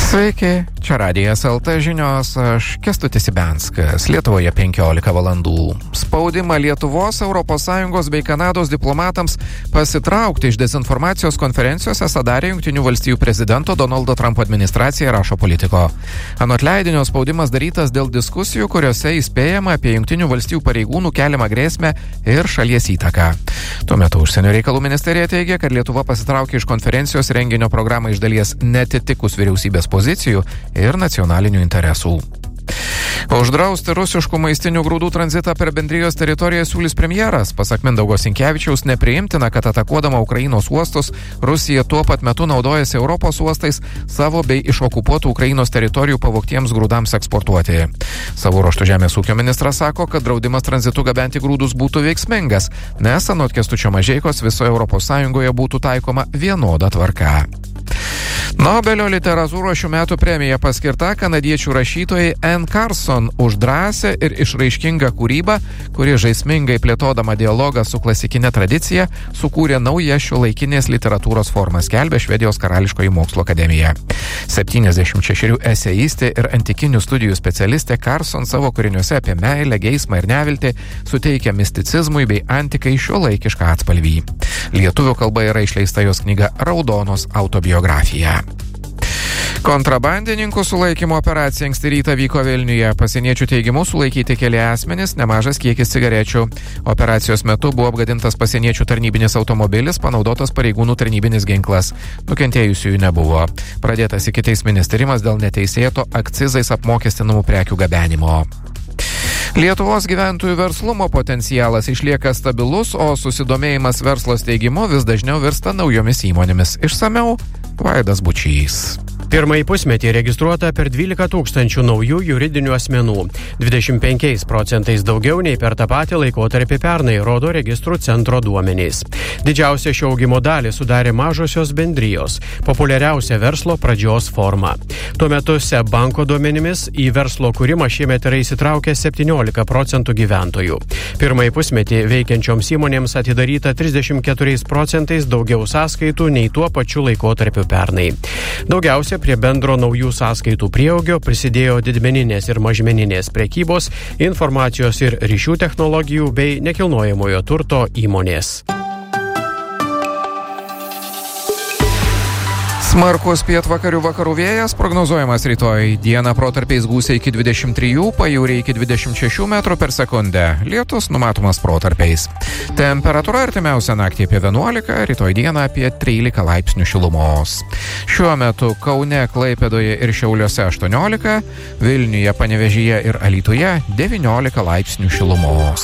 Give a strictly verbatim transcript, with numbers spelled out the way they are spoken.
Sveiki, čia Radijas L T žinios, aš Kęstutis Ibenskas, Lietuvoje penkiolika valandų. Spaudimą Lietuvos, Europos Sąjungos bei Kanados diplomatams pasitraukti iš dezinformacijos konferencijos esą darė Jungtinių valstijų prezidento Donaldo Trumpo administracija, rašo Politico. Anot leidinio, spaudimas darytas dėl diskusijų, kuriuose įspėjama apie Jungtinių valstijų pareigūnų keliamą grėsmę ir šalies įtaką. Tuo metu užsienio reikalų ministerija teigia, kad Lietuva pasitraukė iš konferencijos renginio programą iš dalies netitikus vyriausybės pozicijų ir nacionalinių interesų. Uždrausti rusiškų maistinių grūdų tranzitą per bendrijos teritoriją siūlys premjeras. Pasak Mindaugo Sinkevičiaus, nepriimtina, kad atakuodama Ukrainos uostus, Rusija tuo pat metu naudojasi Europos uostais savo bei iš okupuotų Ukrainos teritorijų pavoktiems grūdams eksportuoti. Savo ruožtu žemės ūkio ministras sako, kad draudimas tranzitu gabenti grūdus būtų veiksmingas, nes anot Kęstučio Mažeikos visoje Europos Sąjungoje būtų taikoma vienoda tvarka. Nobelio literatūros šių metų premija paskirta kanadiečių rašytojai Anne Carson už drąsią ir išraiškingą kūrybą, kuri žaismingai plėtodama dialogą su klasikinė tradicija sukūrė naują šiuolaikinės literatūros formą, skelbė Švedijos karališkoji mokslo akademija. septyniasdešimt šešerių eseistė ir antikinių studijų specialistė Carson savo kūriniuose apie meilę, geismą ir neviltį suteikia misticizmui bei antikai šiuolaikišką atspalvį. Lietuvių kalba yra išleista jos knyga Raudonos autobiografija. Kontrabandininkų sulaikymo operacija anksti rytą vyko Vilniuje. Pasieniečių teigimu sulaikyti keli asmenys, nemažas kiekis cigarečių. Operacijos metu buvo apgadintas pasieniečių tarnybinis automobilis, panaudotas pareigūnų tarnybinis ginklas. Nukentėjusiųjų nebuvo. Pradėtas ikiteisminis tyrimas dėl neteisėto akcizais apmokestinamų prekių gabenimo. Lietuvos gyventojų verslumo potencialas išlieka stabilus, o susidomėjimas verslo steigimu vis dažniau virsta naujomis įmonėmis. Išsamiau Vaidas Bučys. Pirmąjį pusmetį registruota per dvylika tūkstančių naujų juridinių asmenų. dvidešimt penkiais procentais daugiau nei per tą patį laikotarpį pernai, rodo registrų centro duomenys. Didžiausia šio augimo dalį sudarė mažosios bendrijos, populiariausia verslo pradžios forma. Tuo metu SEB banko duomenimis į verslo kūrimą šiemet yra įsitraukę septyniolika procentų gyventojų. Pirmąjį pusmetį veikiančioms įmonėms atidaryta trisdešimt keturiais procentais daugiau sąskaitų nei tuo pačiu laikotarpiu pernai. Daugiausia prie bendro naujų sąskaitų prieaugio prisidėjo didmeninės ir mažmeninės prekybos, informacijos ir ryšių technologijų bei nekilnojamojo turto įmonės. Smarkus pietvakarių vakarų vėjas prognozuojamas rytoj. Dieną protarpiais gūsiai iki dvidešimt trijų, pajūriai iki dvidešimt šešių metrų per sekundę. Lietus numatomas protarpiais. Temperatūra artimiausią naktį apie vienuolika, rytoj dieną apie trylika laipsnių šilumos. Šiuo metu Kaune, Klaipėdoje ir Šiauliuose aštuoniolika, Vilniuje, Panevėžyje ir Alytuje devyniolika laipsnių šilumos.